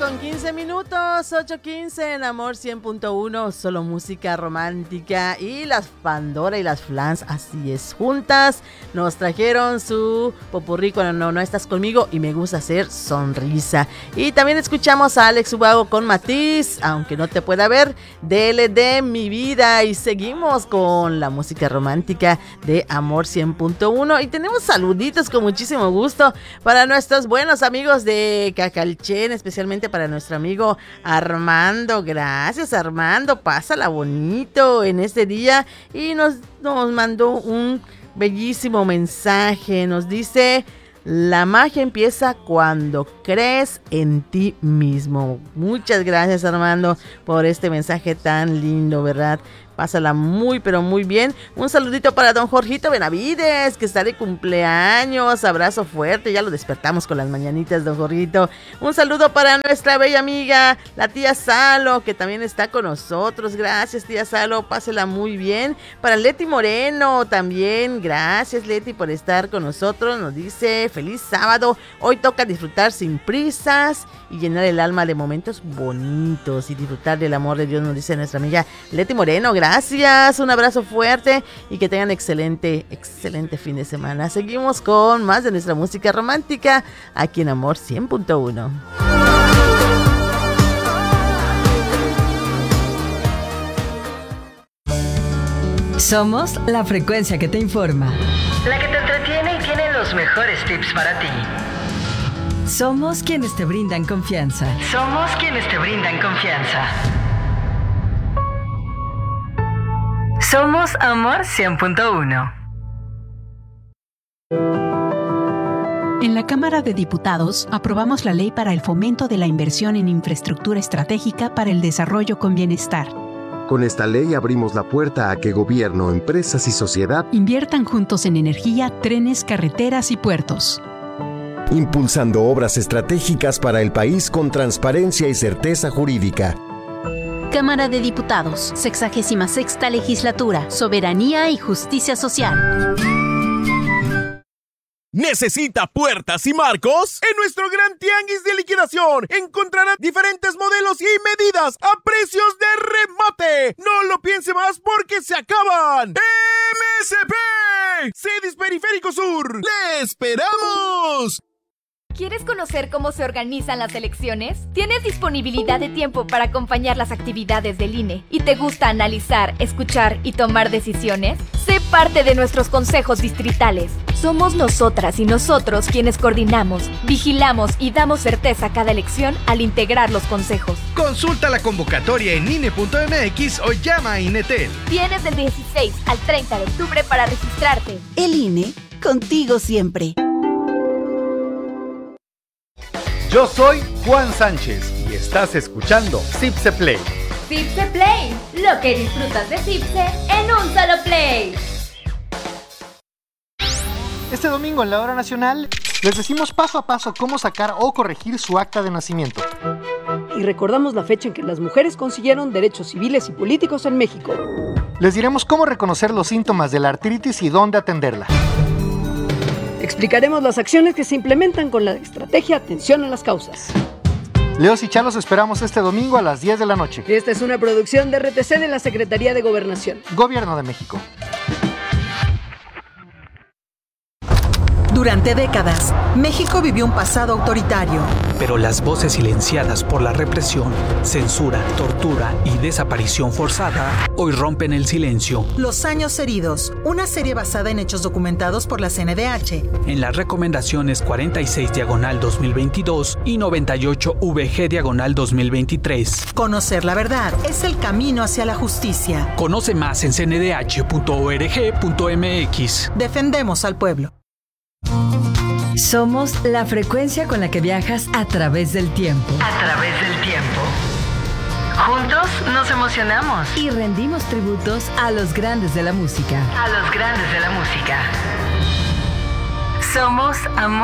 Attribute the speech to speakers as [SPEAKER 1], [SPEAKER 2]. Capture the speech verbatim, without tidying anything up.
[SPEAKER 1] con quince minutos, ocho quince en Amor cien punto uno, solo música romántica. Y las Pandora y las Flans, así es, juntas nos trajeron su popurrí cuando no, no estás conmigo y me gusta hacer sonrisa. Y también escuchamos a Alex Ubago con Matiz, aunque no te pueda ver, D L D mi vida. Y seguimos con la música romántica de Amor cien punto uno. Y tenemos saluditos con muchísimo gusto para nuestros buenos amigos de Cacalchen, especialmente para nuestro amigo Armando. Gracias, Armando, pásala bonito en este día. Y nos, nos mandó un bellísimo mensaje. Nos dice: la magia empieza cuando crees en ti mismo. Muchas gracias, Armando, por este mensaje tan lindo, ¿verdad? Pásala muy, pero muy bien. Un saludito para don Jorgito Benavides, que está de cumpleaños. Abrazo fuerte, ya lo despertamos con las mañanitas, don Jorgito. Un saludo para nuestra bella amiga, la tía Salo, que también está con nosotros. Gracias, tía Salo, pásela muy bien. Para Leti Moreno también, gracias, Leti, por estar con nosotros. Nos dice: feliz sábado, hoy toca disfrutar sin prisas y llenar el alma de momentos bonitos y disfrutar del amor de Dios, nos dice nuestra amiga Leti Moreno. Gracias, un abrazo fuerte y que tengan excelente, excelente fin de semana. Seguimos con más de nuestra música romántica aquí en Amor cien punto uno.
[SPEAKER 2] Somos la frecuencia que te informa,
[SPEAKER 3] la que te entretiene y tiene los mejores tips para ti.
[SPEAKER 2] Somos quienes te brindan confianza.
[SPEAKER 3] Somos quienes te brindan confianza. Somos Amor cien punto uno.
[SPEAKER 4] En la Cámara de Diputados aprobamos la ley para el fomento de la inversión en infraestructura estratégica para el desarrollo con bienestar.
[SPEAKER 5] Con esta ley abrimos la puerta a que gobierno, empresas y sociedad
[SPEAKER 4] inviertan juntos en energía, trenes, carreteras y puertos,
[SPEAKER 5] impulsando obras estratégicas para el país con transparencia y certeza jurídica.
[SPEAKER 6] Cámara de Diputados, sexagésima sexta legislatura, soberanía y justicia social.
[SPEAKER 7] ¿Necesita puertas y marcos? En nuestro gran tianguis de liquidación encontrará diferentes modelos y medidas a precios de remate. No lo piense más porque se acaban. M S P, Cedis Periférico Sur, ¡le esperamos!
[SPEAKER 8] ¿Quieres conocer cómo se organizan las elecciones? ¿Tienes disponibilidad de tiempo para acompañar las actividades del I N E y te gusta analizar, escuchar y tomar decisiones? Sé parte de nuestros consejos distritales. Somos nosotras y nosotros quienes coordinamos, vigilamos y damos certeza a cada elección al integrar los consejos.
[SPEAKER 9] Consulta la convocatoria en I N E punto M X o llama a INETEL.
[SPEAKER 8] Tienes del dieciséis al treinta de octubre para registrarte.
[SPEAKER 10] El I N E, contigo siempre.
[SPEAKER 11] Yo soy Juan Sánchez y estás escuchando Cipse Play.
[SPEAKER 8] Cipse Play, lo que disfrutas de Cipse en un solo play.
[SPEAKER 12] Este domingo en la Hora Nacional les decimos paso a paso cómo sacar o corregir su acta de nacimiento.
[SPEAKER 13] Y recordamos la fecha en que las mujeres consiguieron derechos civiles y políticos en México.
[SPEAKER 12] Les diremos cómo reconocer los síntomas de la artritis y dónde atenderla.
[SPEAKER 13] Explicaremos las acciones que se implementan con la estrategia Atención a las Causas.
[SPEAKER 12] Leos y Chalos esperamos este domingo a las diez de la noche.
[SPEAKER 13] Esta es una producción de R T C de la Secretaría de Gobernación.
[SPEAKER 12] Gobierno de México.
[SPEAKER 14] Durante décadas, México vivió un pasado autoritario.
[SPEAKER 15] Pero las voces silenciadas por la represión, censura, tortura y desaparición forzada hoy rompen el silencio.
[SPEAKER 14] Los años heridos, una serie basada en hechos documentados por la C N D H.
[SPEAKER 15] En las recomendaciones cuarenta y seis diagonal dos mil veintidós y noventa y ocho V G diagonal dos mil veintitrés.
[SPEAKER 14] Conocer la verdad es el camino hacia la justicia.
[SPEAKER 15] Conoce más en c n d h punto org punto m x.
[SPEAKER 14] Defendemos al pueblo.
[SPEAKER 2] Somos la frecuencia con la que viajas a través del tiempo.
[SPEAKER 3] A través del tiempo. Juntos nos emocionamos.
[SPEAKER 2] Y rendimos tributos a los grandes de la música.
[SPEAKER 3] A los grandes de la música. Somos Amor